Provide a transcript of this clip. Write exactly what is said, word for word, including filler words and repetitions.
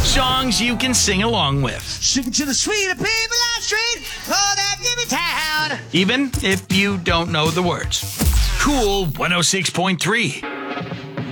Songs you can sing along with. Sugar to the sweet people on the street. Oh, that give me town. Even if you don't know the words. Cool one oh six point three.